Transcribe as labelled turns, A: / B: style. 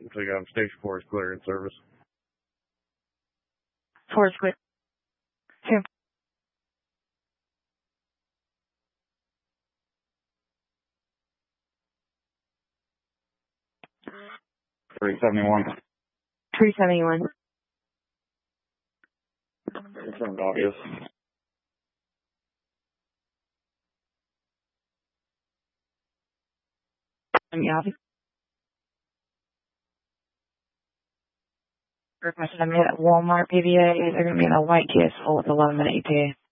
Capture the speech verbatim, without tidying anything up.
A: So you got station four is clear in service.
B: Four is clear. Two.
A: three seventy-one.
B: three seventy-one.
A: Confirmed obvious.
B: Yeah. Requested I'm at Walmart P V A. They're going to be in a white Kia Soul with eleven minute E T A.